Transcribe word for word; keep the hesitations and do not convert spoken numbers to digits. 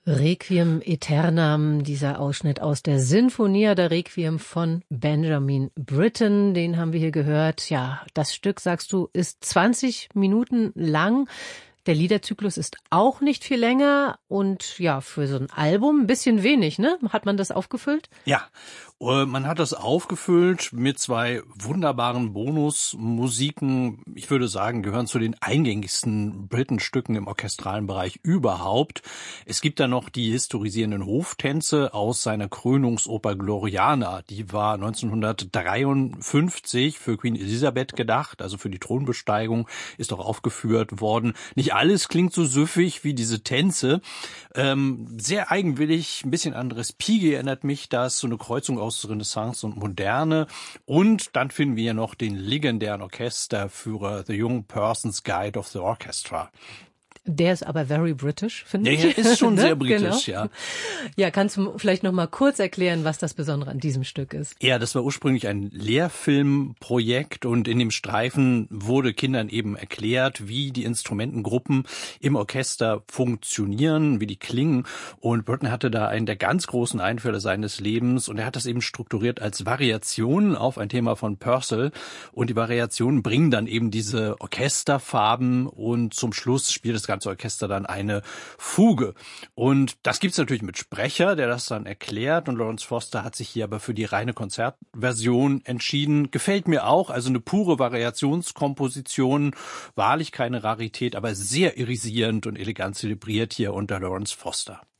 Requiem Aeternam, dieser Ausschnitt aus der Sinfonia der Requiem von Benjamin Britten, den haben wir hier gehört. Ja, das Stück, sagst du, ist zwanzig Minuten lang. Der Liederzyklus ist auch nicht viel länger und ja, für so ein Album ein bisschen wenig, ne? Hat man das aufgefüllt? Ja, man hat das aufgefüllt mit zwei wunderbaren Bonusmusiken. Ich würde sagen, gehören zu den eingängigsten Britten-Stücken im orchestralen Bereich überhaupt. Es gibt da noch die historisierenden Hoftänze aus seiner Krönungsoper Gloriana. Die war neunzehnhundertdreiundfünfzig für Queen Elizabeth gedacht, also für die Thronbesteigung, ist auch aufgeführt worden. Nicht alles klingt so süffig wie diese Tänze. Ähm, sehr eigenwillig, ein bisschen an Respighi erinnert mich das, so eine Kreuzung aus Renaissance und Moderne. Und dann finden wir ja noch den legendären Orchesterführer The Young Person's Guide of the Orchestra. Der ist aber very British, finde ich. Der ist schon ne? sehr britisch, genau. ja. Ja, kannst du vielleicht noch mal kurz erklären, was das Besondere an diesem Stück ist? Ja, das war ursprünglich ein Lehrfilmprojekt und in dem Streifen wurde Kindern eben erklärt, wie die Instrumentengruppen im Orchester funktionieren, wie die klingen. Und Britten hatte da einen der ganz großen Einfälle seines Lebens und er hat das eben strukturiert als Variation auf ein Thema von Purcell. Und die Variationen bringen dann eben diese Orchesterfarben und zum Schluss spielt das ganze Orchester dann eine Fuge. Und das gibt's natürlich mit Sprecher, der das dann erklärt. Und Lawrence Foster hat sich hier aber für die reine Konzertversion entschieden. Gefällt mir auch, also eine pure Variationskomposition, wahrlich keine Rarität, aber sehr irisierend und elegant zelebriert hier unter Lawrence Foster.